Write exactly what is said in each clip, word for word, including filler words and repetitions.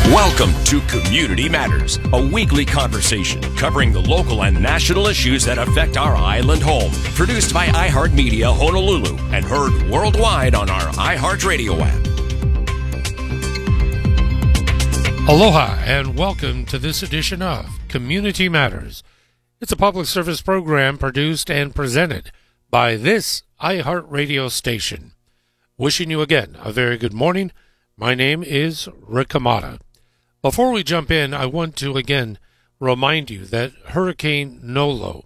Welcome to Community Matters, a weekly conversation covering the local and national issues that affect our island home. Produced by iHeartMedia Honolulu and heard worldwide on our iHeartRadio app. Aloha and welcome to this edition of Community Matters. It's a public service program produced and presented by this iHeartRadio station. Wishing you again a very good morning. My name is Rick Amata. Before we jump in, I want to again remind you that Hurricane Nolo,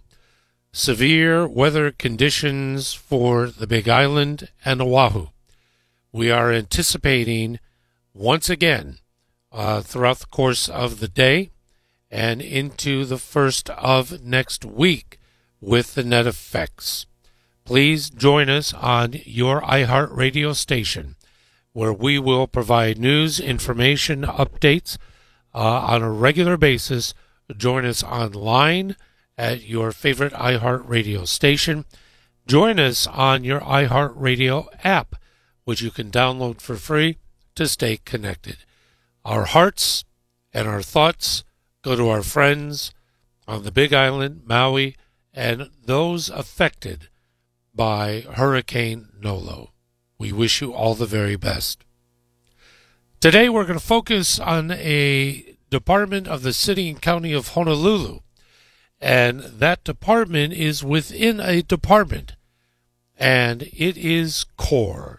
severe weather conditions for the Big Island and Oahu. We are anticipating once again uh, throughout the course of the day and into the first of next week with the net effects. Please join us on your iHeartRadio station, where we will provide news, information, updates uh, on a regular basis. Join us online at your favorite iHeartRadio station. Join us on your iHeartRadio app, which you can download for free to stay connected. Our hearts and our thoughts go to our friends on the Big Island, Maui, and those affected by Hurricane Nolo. We wish you all the very best. Today we're going to focus on a department of the City and County of Honolulu, and that department is within a department, and it is CORE,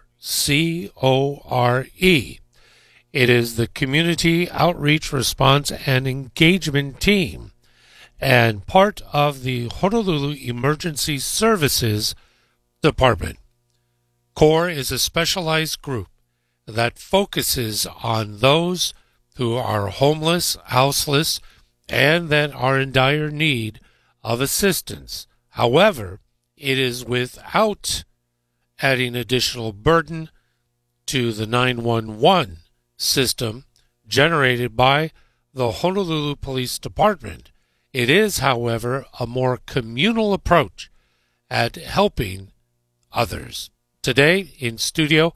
C O R E. It is the Community Outreach Response and Engagement Team, and part of the Honolulu Emergency Services Department. CORE is a specialized group that focuses on those who are homeless, houseless, and that are in dire need of assistance. However, it is without adding additional burden to the nine one one system generated by the Honolulu Police Department. It is, however, a more communal approach at helping others. Today in studio,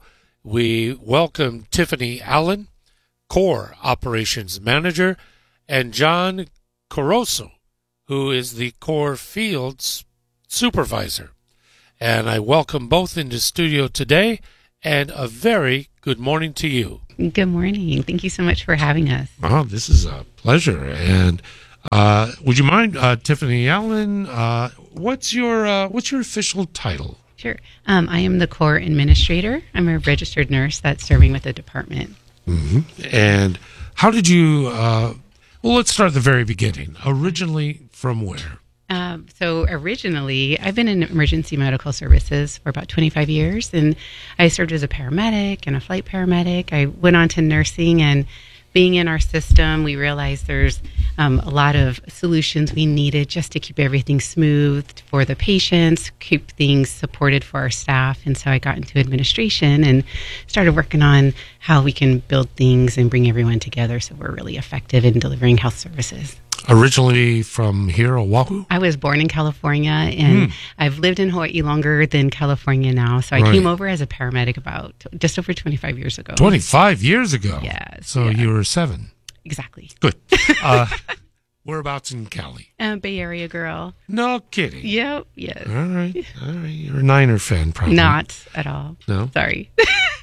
we welcome Tiffany Allen, CORE Operations Manager, and John Caroso, who is the CORE Fields Supervisor. And I welcome both into studio today, and a very good morning to you. Good morning. Thank you so much for having us. Oh, this is a pleasure. And uh, would you mind, uh, Tiffany Allen, uh, what's your uh, what's your official title? Sure. Um, I am the CORE Administrator. I'm a registered nurse that's serving with the department. Mm-hmm. And how did you, uh, well, let's start at the very beginning. Originally from where? Um, so originally, I've been in emergency medical services for about twenty-five years, and I served as a paramedic and a flight paramedic. I went on to nursing, and being in our system, we realized there's um, a lot of solutions we needed just to keep everything smooth for the patients, keep things supported for our staff. And so I got into administration and started working on how we can build things and bring everyone together so we're really effective in delivering health services. Originally from here, Oahu? I was born in California, and mm. I've lived in Hawaii longer than California now. So I right. came over as a paramedic about just over twenty-five years ago. twenty-five years ago? Yes. So yeah. you were seven? Exactly. Good. Uh, whereabouts in Cali? Um, Bay Area girl. No kidding. Yep. Yes. All right. All right. You're a Niner fan, probably. Not at all. No? Sorry.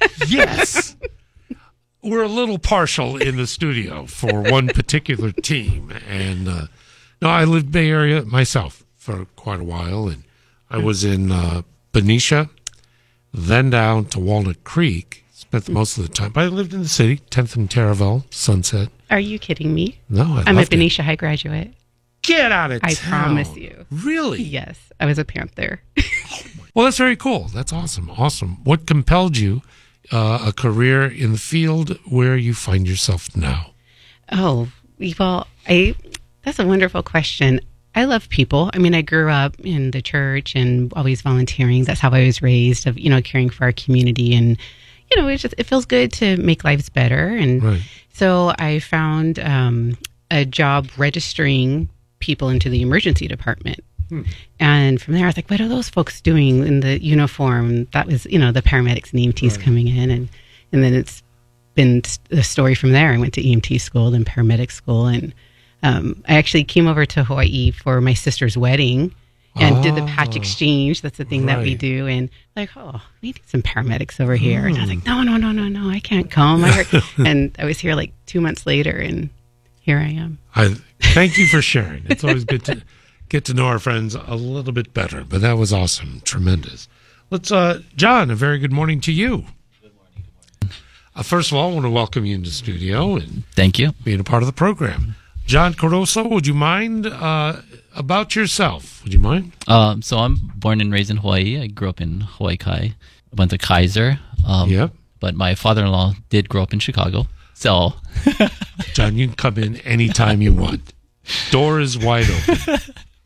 Yes. We're a little partial in the studio for one particular team. And uh, no, I lived Bay Area myself for quite a while. And I was in uh, Benicia, then down to Walnut Creek. Spent most of the time. But I lived in the city, tenth and Taraval, Sunset. Are you kidding me? No, I I'm a Benicia it. High graduate. Get out of I town. I promise you. Really? Yes. I was a Panther. Oh well, that's very cool. That's awesome. Awesome. What compelled you uh, a career in the field where you find yourself now? Oh, well, I that's a wonderful question. I love people. I mean, I grew up in the church and always volunteering. That's how I was raised, of, you know, caring for our community. And, you know, it just, it feels good to make lives better. And right. so I found um, a job registering people into the emergency department. Hmm. And from there, I was like, what are those folks doing in the uniform? That was, you know, the paramedics and E M Ts right. coming in. And, and then it's been the story from there. I went to E M T school, then paramedic school, and um, I actually came over to Hawaii for my sister's wedding and oh, did the patch exchange. That's the thing right. that we do. And like, oh, we need some paramedics over here. Mm. And I was like, no, no, no, no, no, I can't come. I heard, and I was here like two months later, and here I am. I thank you for sharing. It's always good to get to know our friends a little bit better. But that was awesome, tremendous. Let's, uh, John. A very good morning to you. Good morning. Good morning. Uh, first of all, I want to welcome you into the studio and thank you being a part of the program. John Caroso, would you mind uh, about yourself? Would you mind? Um, so I'm born and raised in Hawaii. I grew up in Hawaii Kai. I went to Kaiser. Um, yep. But my father-in-law did grow up in Chicago. So, John, you can come in anytime you want. Door is wide open.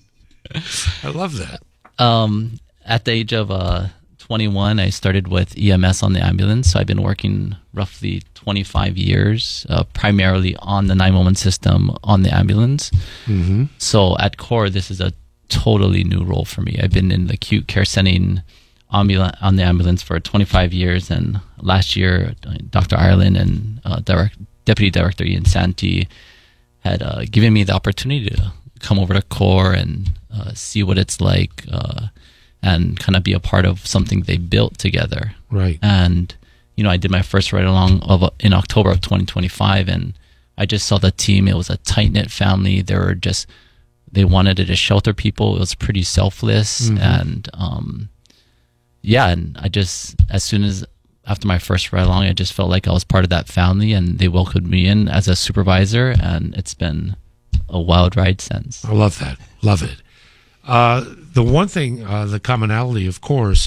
I love that. Um, at the age of uh, twenty-one, I started with E M S on the ambulance. So I've been working roughly twenty-five years, uh, primarily on the nine one one system on the ambulance. Mm-hmm. So at core, this is a totally new role for me. I've been in the acute care setting ambula- on the ambulance for twenty-five years. And last year, Doctor Ireland and uh, direct, Deputy Director Ian Santee had uh, given me the opportunity to come over to core and uh, see what it's like uh, and kind of be a part of something they built together. Right. And you know, I did my first ride along of in October of twenty twenty-five, and I just saw the team. It was a tight knit family. They were just they wanted to just shelter people. It was pretty selfless, mm-hmm. and um, yeah. And I just as soon as after my first ride along, I just felt like I was part of that family, and they welcomed me in as a supervisor, and it's been a wild ride since. I love that. Love it. Uh, the one thing, uh, the commonality, of course,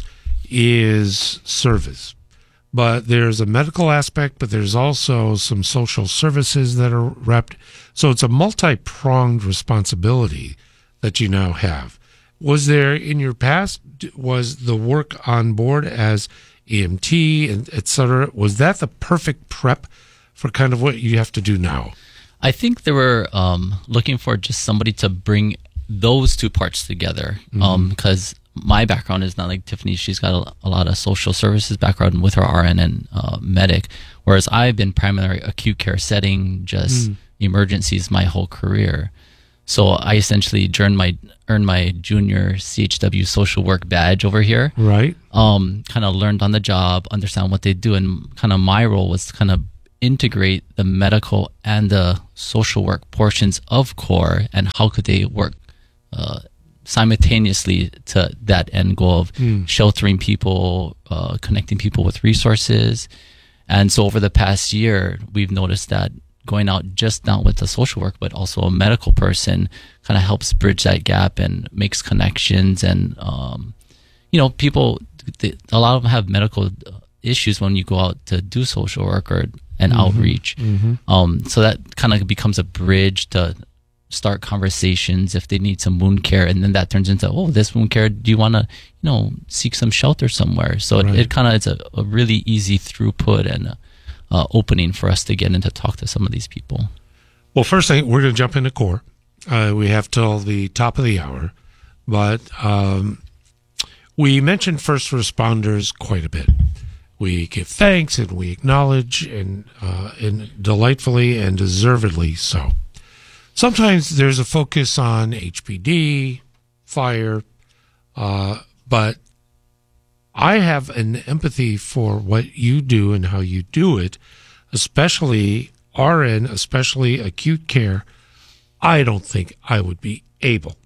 is service. But there's a medical aspect, but there's also some social services that are wrapped. So it's a multi-pronged responsibility that you now have. Was there, in your past, was the work on board as E M T, and et cetera, was that the perfect prep for kind of what you have to do now? I think they were um, looking for just somebody to bring those two parts together, because mm-hmm. um, my background is not like Tiffany. She's got a, a lot of social services background with her R N and uh, medic, whereas I've been primarily acute care setting, just mm. emergencies my whole career. So I essentially earned my earned my junior C H W social work badge over here. Right. Um, kind of learned on the job, understand what they do, and kind of my role was to kind of integrate the medical and the social work portions of core, and how could they work uh, simultaneously to that end goal of mm. sheltering people, uh, connecting people with resources. And so over the past year, we've noticed that going out just not with the social work, but also a medical person kind of helps bridge that gap and makes connections. And, um, you know, people, they, a lot of them have medical issues when you go out to do social work or and mm-hmm. outreach. Mm-hmm. Um, so that kind of becomes a bridge to start conversations if they need some wound care. And then that turns into, oh, this wound care, do you want to, you know, seek some shelter somewhere? So right. it, it kind of is a, a really easy throughput and a, uh, opening for us to get in to talk to some of these people. Well, first thing, we're going to jump into core. Uh, we have till the top of the hour, but um, we mentioned first responders quite a bit. We give thanks and we acknowledge, and uh, and delightfully and deservedly so. Sometimes there's a focus on H P D, fire, uh, but I have an empathy for what you do and how you do it, especially R N, especially acute care. I don't think I would be able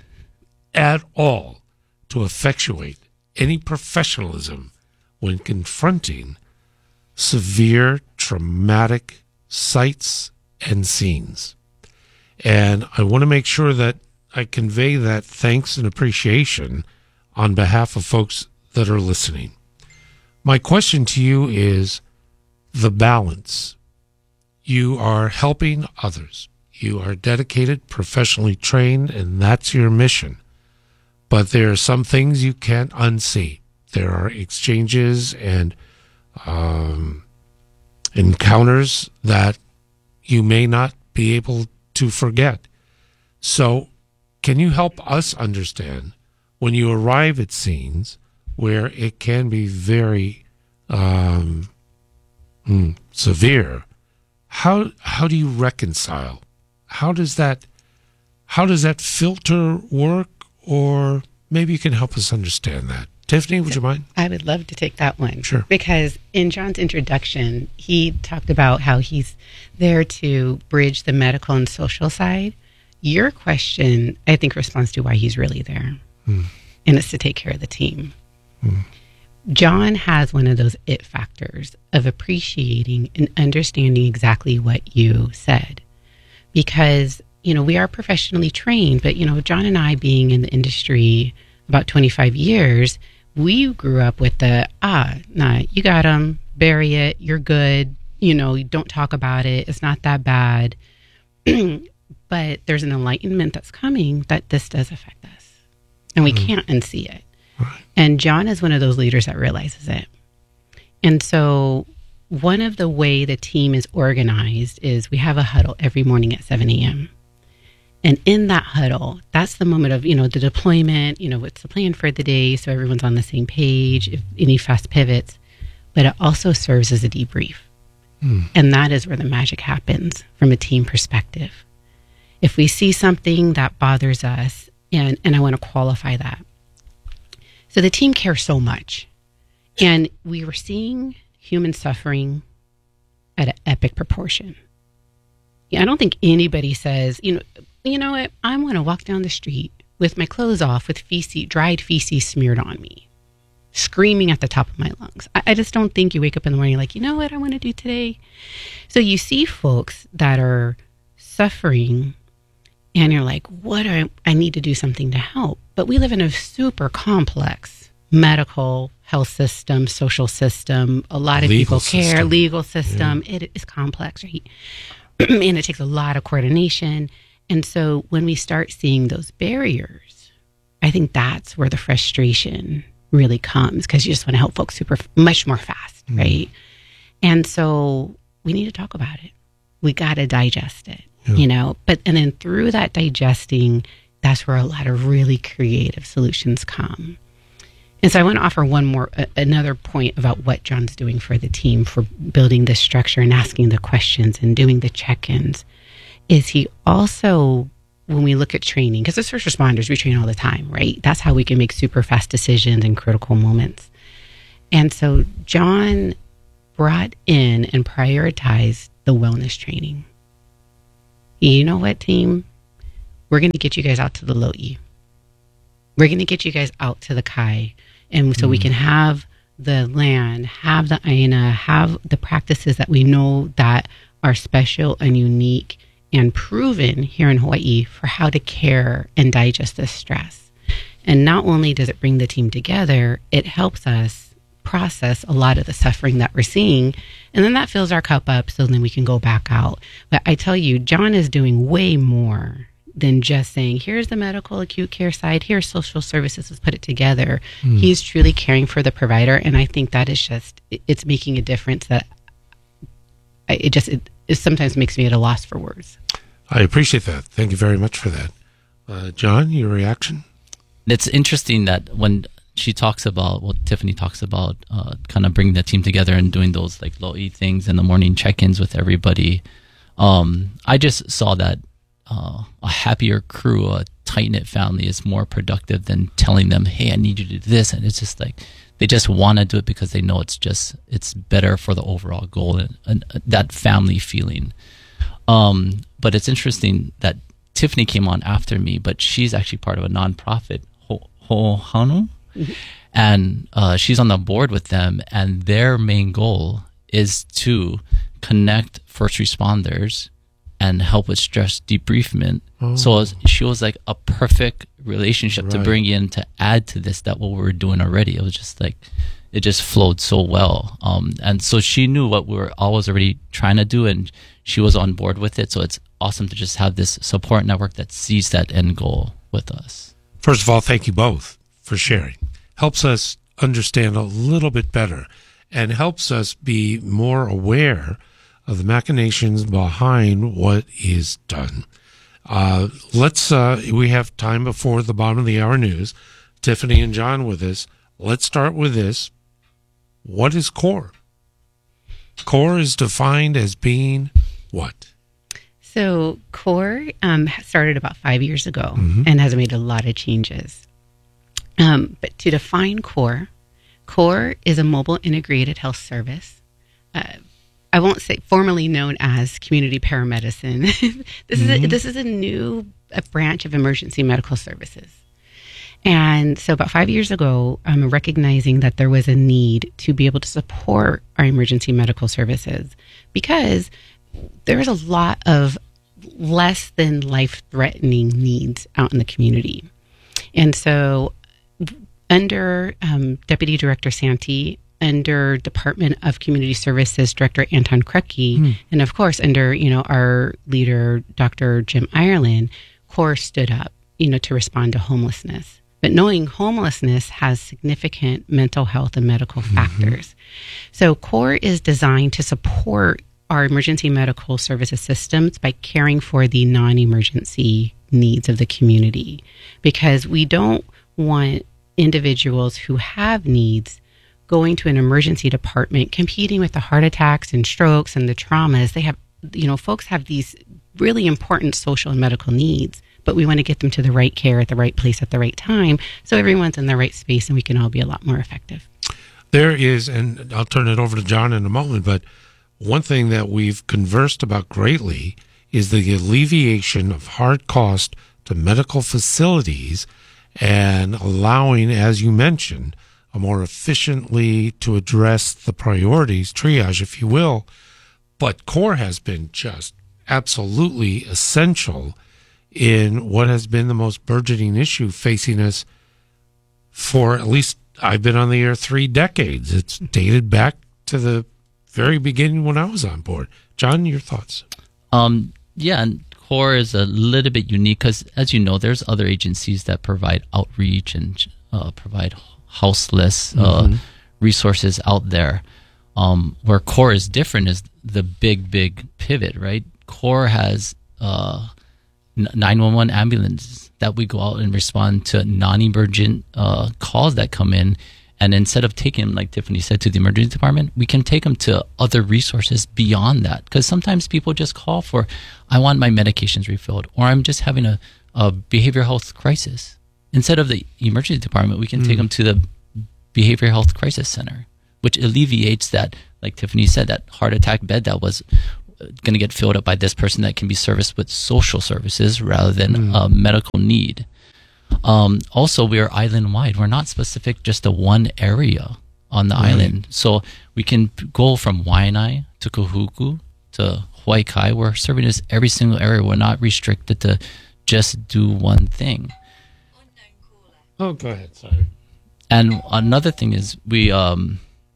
at all to effectuate any professionalism when confronting severe traumatic sights and scenes. And I want to make sure that I convey that thanks and appreciation on behalf of folks that are listening. My question to you is the balance. You are helping others. You are dedicated, professionally trained, and that's your mission. But there are some things you can't unsee. There are exchanges and um, encounters that you may not be able to forget. So can you help us understand when you arrive at scenes where it can be very um, Mm, severe. How how do you reconcile? How does that how does that filter work? Or maybe you can help us understand that. Tiffany, would you mind? I would love to take that one. Sure. Because in John's introduction, he talked about how he's there to bridge the medical and social side. Your question, I think, responds to why he's really there. Mm. And it's to take care of the team. Mm. John has one of those it factors of appreciating and understanding exactly what you said. Because, you know, we are professionally trained, but, you know, John and I being in the industry about twenty-five years, we grew up with the, ah, nah, you got them, bury it, you're good, you know, you don't talk about it, it's not that bad. But there's an enlightenment that's coming that this does affect us. And we mm. can't unsee it. Right. And John is one of those leaders that realizes it. And so one of the way the team is organized is we have a huddle every morning at seven a.m. And in that huddle, that's the moment of, you know, the deployment, you know, what's the plan for the day, so everyone's on the same page, if any fast pivots. But it also serves as a debrief. Mm. And that is where the magic happens from a team perspective. If we see something that bothers us, and, and I want to qualify that. So the team cares so much. And we were seeing human suffering at an epic proportion. Yeah, I don't think anybody says, you know, you know what, I want to walk down the street with my clothes off with feces, dried feces smeared on me, screaming at the top of my lungs. I, I just don't think you wake up in the morning like, you know what I want to do today? So you see folks that are suffering and you're like, what? I, I need to do something to help. But we live in a super complex medical health system, social system. A lot of legal people care, system. legal system. Yeah. It is complex, right? And it takes a lot of coordination. And so when we start seeing those barriers, I think that's where the frustration really comes, because you just want to help folks super much more fast, mm. right? And so we need to talk about it. We got to digest it, yeah. you know, but, and then through that digesting, that's where a lot of really creative solutions come. And so I want to offer one more, uh, another point about what John's doing for the team for building this structure and asking the questions and doing the check-ins. Is he also, when we look at training, because as first responders, we train all the time, right? That's how we can make super fast decisions in critical moments. And so John brought in and prioritized the wellness training. You know what, team? We're going to get you guys out to the Low E. We're going to get you guys out to the Kai. And so mm. we can have the land, have the Aina, have the practices that we know that are special and unique and proven here in Hawaii for how to care and digest this stress. And not only does it bring the team together, it helps us process a lot of the suffering that we're seeing. And then that fills our cup up so then we can go back out. But I tell you, John is doing way more than just saying, here's the medical acute care side, here's social services, let's put it together. Mm. He's truly caring for the provider. And I think that is just, it's making a difference that I, it just, it, it sometimes makes me at a loss for words. I appreciate that. Thank you very much for that. Uh, John, your reaction? It's interesting that when she talks about, well, Tiffany talks about uh, kind of bringing the team together and doing those like low E things and the morning check-ins with everybody. Um, I just saw that uh, a happier crew, a tight-knit family is more productive than telling them, hey, I need you to do this. And it's just like, they just want to do it because they know it's just, it's better for the overall goal and, and uh, that family feeling. Um, but it's interesting that Tiffany came on after me, but she's actually part of a nonprofit, Ho- Hohanu, mm-hmm. and uh, she's on the board with them. And their main goal is to connect first responders and help with stress debriefment. Oh. So it was, she was like a perfect relationship right. to bring in to add to this, that what we were doing already. It was just like, it just flowed so well. Um, and so she knew what we were always already trying to do, and she was on board with it. So it's awesome to just have this support network that sees that end goal with us. First of all, thank you both for sharing. Helps us understand a little bit better and helps us be more aware of the machinations behind what is done. Uh, let's, uh, we have time before the bottom of the hour news. Tiffany and John with us. Let's start with this. What is CORE? CORE is defined as being what? So CORE um, started about five years ago mm-hmm. and has made a lot of changes. Um, but to define CORE, CORE is a mobile integrated health service. Uh, I won't say formally known as community paramedicine. this mm-hmm. is a, this is a new a branch of emergency medical services. And so about five years ago, um, recognizing that there was a need to be able to support our emergency medical services because there is a lot of less than life-threatening needs out in the community. And so under um, Deputy Director Santee, under Department of Community Services Director Anton Krucke, mm. and of course under, you know, our leader, Doctor Jim Ireland, CORE stood up, you know, to respond to homelessness. But knowing homelessness has significant mental health and medical mm-hmm. factors. So CORE is designed to support our emergency medical services systems by caring for the non-emergency needs of the community. Because we don't want individuals who have needs going to an emergency department, competing with the heart attacks and strokes and the traumas. They have, you know, folks have these really important social and medical needs, but we want to get them to the right care at the right place at the right time so everyone's in the right space and we can all be a lot more effective. There is, and I'll turn it over to John in a moment, but one thing that we've conversed about greatly is the alleviation of hard cost to medical facilities and allowing, as you mentioned, a more efficiently to address the priorities, triage, if you will. But CORE has been just absolutely essential in what has been the most burgeoning issue facing us for at least, I've been on the air three decades. It's dated back to the very beginning when I was on board. John, your thoughts? Um, yeah, and CORE is a little bit unique because, as you know, there's other agencies that provide outreach and uh, provide houseless uh, mm-hmm. resources out there. Um, where CORE is different is the big, big pivot, right? CORE has uh, nine one one ambulances that we go out and respond to non-emergent uh, calls that come in. And instead of taking them, like Tiffany said, to the emergency department, we can take them to other resources beyond that. Because sometimes people just call for, I want my medications refilled, or I'm just having a, a behavioral health crisis. Instead of the emergency department, we can mm. take them to the behavioral health crisis center, which alleviates that, like Tiffany said, that heart attack bed that was going to get filled up by this person that can be serviced with social services rather than mm. a medical need. Um, also, we are island-wide. We're not specific just to one area on the right. island. So we can go from Waianae to Kahuku to Hawaii Kai. We're serving this every single area. We're not restricted to just do one thing. Oh, go ahead. Sorry. And another thing is we um,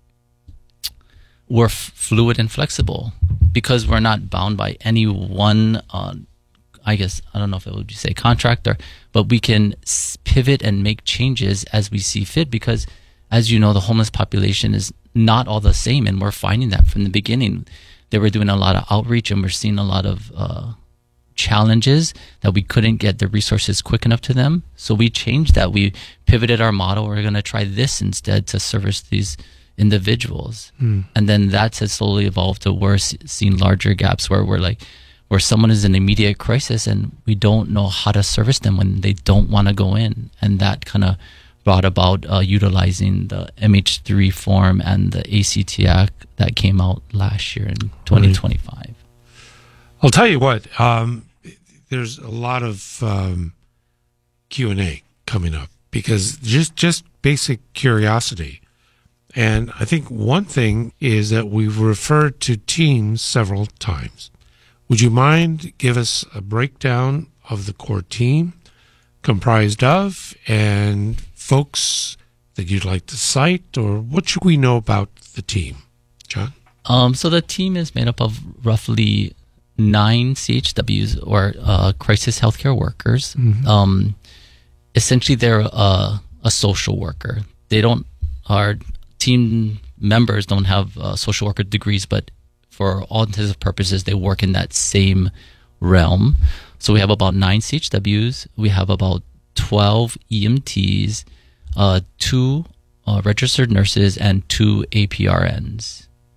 we're f- fluid and flexible because we're not bound by any one. Uh, I guess I don't know if it would you say contractor, but we can pivot and make changes as we see fit. Because, as you know, the homeless population is not all the same, and we're finding that from the beginning. They were doing a lot of outreach, and we're seeing a lot of uh, challenges that we couldn't get the resources quick enough to them. So we changed that. We pivoted our model. We're going to try this instead to service these individuals. Mm. And then that has slowly evolved to we're seeing larger gaps where we're like, where someone is in immediate crisis and we don't know how to service them when they don't want to go in. And that kind of brought about uh, utilizing the M H three form and the A C T Act that came out last year in twenty twenty-five. Right. I'll tell you what, um, there's a lot of um, Q and A coming up because just, just basic curiosity. And I think one thing is that we've referred to teams several times. Would you mind give us a breakdown of the core team comprised of and folks that you'd like to cite, or what should we know about the team? John? Um, so the team is made up of roughly nine C H Ws, or uh, crisis healthcare workers. Mm-hmm. Um, essentially, they're uh, a social worker. They don't, our team members don't have uh, social worker degrees, but for all intents and purposes, they work in that same realm. So we have about nine C H Ws. We have about twelve E M Ts, uh, two uh, registered nurses, and two A P R Ns.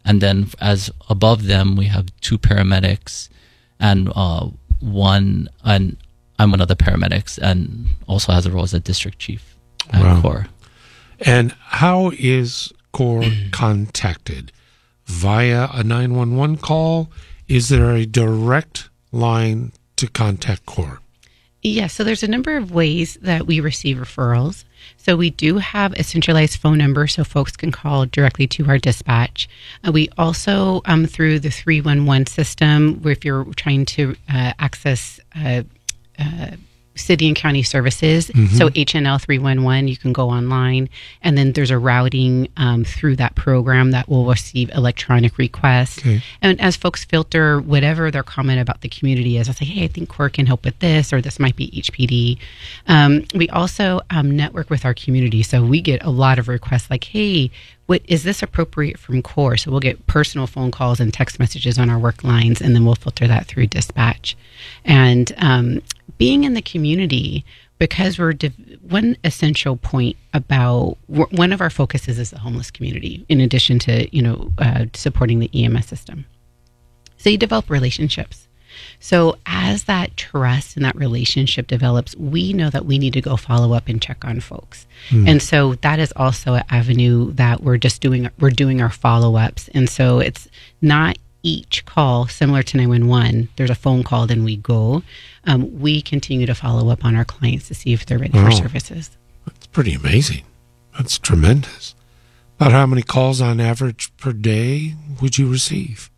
And then as above them, we have two paramedics and uh, one, and I'm one of the paramedics and also has a role as a district chief at Wow. CORE. And how is CORE contacted? Via a nine one one call? Is there a direct line to contact CORE? Yeah, so there's a number of ways that we receive referrals. So we do have a centralized phone number so folks can call directly to our dispatch. Uh, we also, um, through the three one one system, where if you're trying to uh, access uh, uh, city and county services, mm-hmm. so H N L three one one, you can go online, and then there's a routing um, through that program that will receive electronic requests. Okay. And as folks filter whatever their comment about the community is, I'll say, hey, I think CORE can help with this, or this might be H P D. Um, we also um, network with our community, so we get a lot of requests like, hey, what is this appropriate from CORE? So we'll get personal phone calls and text messages on our work lines, and then we'll filter that through dispatch. And um, being in the community, because we're div- one essential point about one of our focuses is the homeless community, in addition to you know uh, supporting the E M S system. So you develop relationships. So as that trust and that relationship develops, we know that we need to go follow up and check on folks. Mm. And so that is also an avenue that we're just doing, we're doing our follow-ups. And so it's not each call similar to nine one one. There's a phone call, then we go. Um, we continue to follow up on our clients to see if they're ready wow. for services. That's pretty amazing. That's tremendous. About how many calls on average per day would you receive?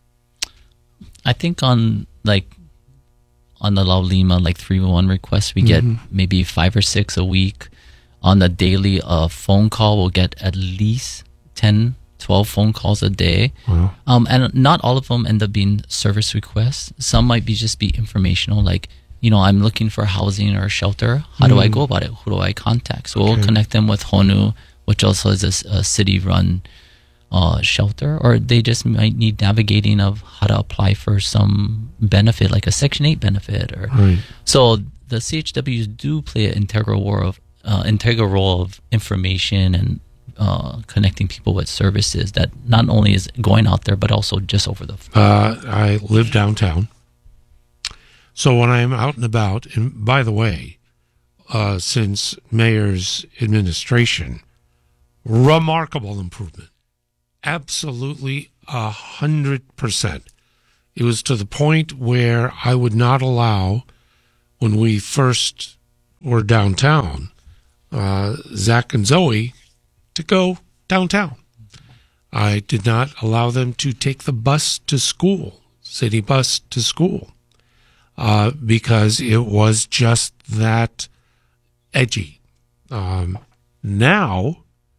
I think on like on the La Lima like three one one requests, we get mm-hmm. maybe five or six a week. On the daily uh, phone call, we'll get at least ten, twelve phone calls a day. Wow. Um, and not all of them end up being service requests. Some might be just be informational, like, you know, I'm looking for housing or shelter. How mm. do I go about it? Who do I contact? So okay. we'll connect them with HONU, which also is a, a city-run Uh, shelter, or they just might need navigating of how to apply for some benefit, like a Section eight benefit. Or right. So the C H Ws do play an integral role of uh, integral role of information and uh, connecting people with services that not only is going out there, but also just over the phone. Uh, I live downtown, so when I'm out and about, and by the way, uh, since Mayor's administration, remarkable improvement. Absolutely a hundred percent. It was to the point where I would not allow, when we first were downtown, uh, Zach and Zoe to go downtown. I did not allow them to take the bus to school, city bus to school, uh, because it was just that edgy. Um, now,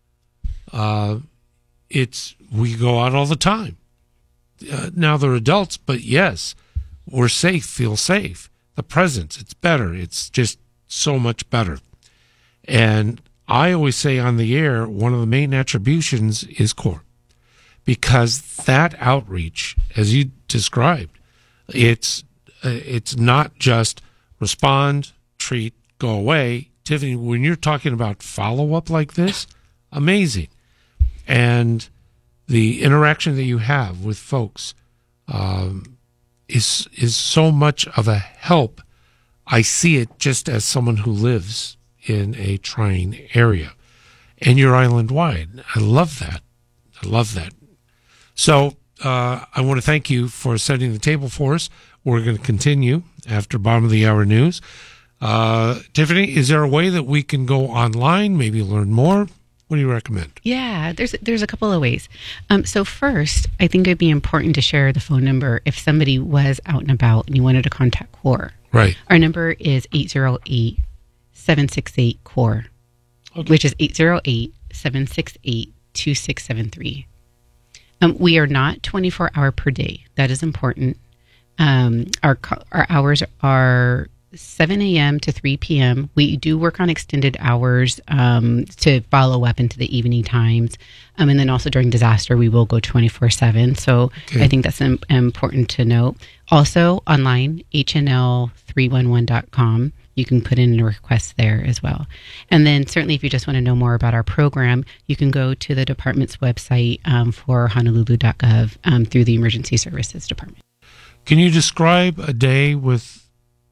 uh, It's we go out all the time. Uh, now they're adults, but yes, we're safe, feel safe. The presence, it's better. It's just so much better. And I always say on the air, one of the main attributions is CORE, because that outreach, as you described, it's uh, it's not just respond, treat, go away. Tiffany, when you're talking about follow-up like this, amazing. And the interaction that you have with folks um, is is so much of a help. I see it just as someone who lives in a trying area, and you're island-wide. I love that. I love that. So uh, I want to thank you for setting the table for us. We're going to continue after bottom of the hour news. Uh, Tiffany, is there a way that we can go online, maybe learn more? What do you recommend? Yeah, there's there's a couple of ways. Um, so first, I think it'd be important to share the phone number if somebody was out and about and you wanted to contact CORE. Right. Our number is eight oh eight, seven six eight, CORE, okay. which is eight oh eight, seven six eight, two six seven three. Um, we are not twenty-four hour per day. That is important. Um, our our hours are seven a.m. to three p.m. We do work on extended hours um, to follow up into the evening times. Um, and then also during disaster, we will go twenty-four seven. So okay. I think that's im- important to note. Also online, H N L three one one dot com. you can put in a request there as well. And then certainly if you just want to know more about our program, you can go to the department's website um, for honolulu dot gov um, through the Emergency Services Department. Can you describe a day with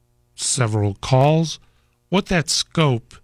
several calls, what that scope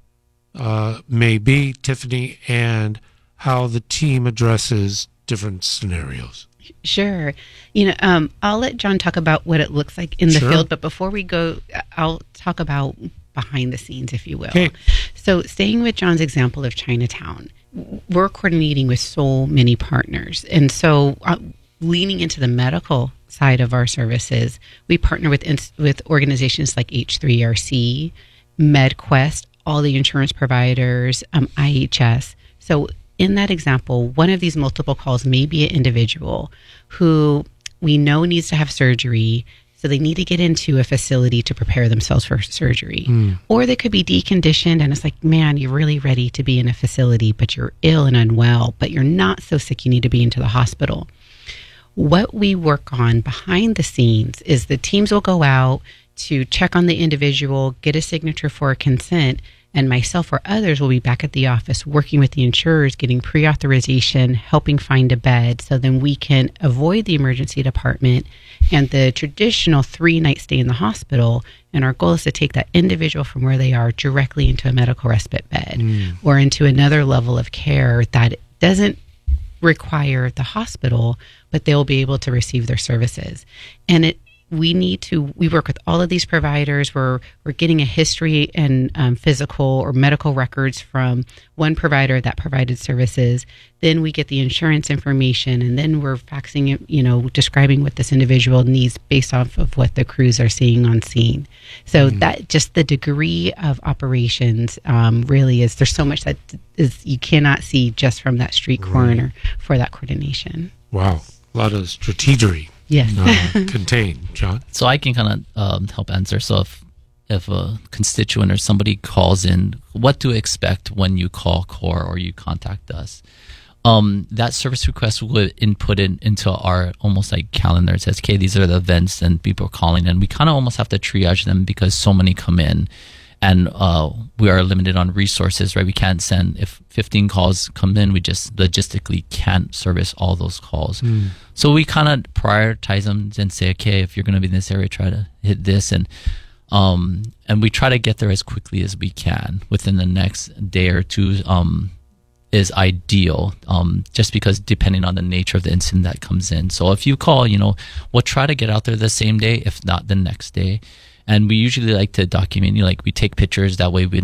uh, may be, Tiffany, and how the team addresses different scenarios? Sure. You know, um, I'll let John talk about what it looks like in the Sure. field, but before we go, I'll talk about behind the scenes, if you will. Okay. So staying with John's example of Chinatown, we're coordinating with so many partners. And so uh, leaning into the medical side of our services, we partner with ins- with organizations like H three R C, MedQuest, all the insurance providers, um, I H S. So in that example, one of these multiple calls may be an individual who we know needs to have surgery, so they need to get into a facility to prepare themselves for surgery. Mm. Or they could be deconditioned, and it's like, man, you're really ready to be in a facility, but you're ill and unwell, but you're not so sick you need to be into the hospital. What we work on behind the scenes is the teams will go out to check on the individual, get a signature for a consent, and myself or others will be back at the office working with the insurers, getting pre-authorization, helping find a bed, so then we can avoid the emergency department and the traditional three-night stay in the hospital. And our goal is to take that individual from where they are directly into a medical respite bed mm. or into another level of care that doesn't require the hospital, but they'll be able to receive their services. And it we need to, we work with all of these providers. We're, we're getting a history and um, physical or medical records from one provider that provided services. Then we get the insurance information, and then we're faxing it, you know, describing what this individual needs based off of what the crews are seeing on scene. So mm. that just the degree of operations um, really is, there's so much that is you cannot see just from that street right. corner for that coordination. Wow. A lot of strategery. Yes. uh, contained, John. So I can kind of um, help answer. So if if a constituent or somebody calls in, what to expect when you call CORE or you contact us? Um, that service request would input it into our almost like calendar. It says, okay, these are the events and people are calling, and we kind of almost have to triage them because so many come in. And uh, we are limited on resources, right? We can't send, if fifteen calls come in, we just logistically can't service all those calls. Mm. So we kind of prioritize them and say, okay, if you're going to be in this area, try to hit this. And um, and we try to get there as quickly as we can within the next day or two um, is ideal, um, just because depending on the nature of the incident that comes in. So if you call, you know, we'll try to get out there the same day, if not the next day. And we usually like to document, you know, like we take pictures. That way we